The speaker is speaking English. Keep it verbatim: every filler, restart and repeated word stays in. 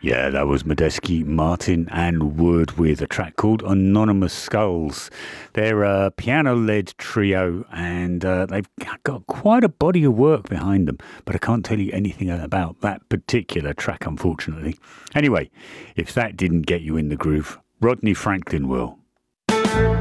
Yeah, that was Medeski, Martin, and Wood with a track called Anonymous Skulls. They're a piano led trio and uh, they've got quite a body of work behind them, but I can't tell you anything about that particular track, unfortunately. Anyway, if that didn't get you in the groove, Rodney Franklin will.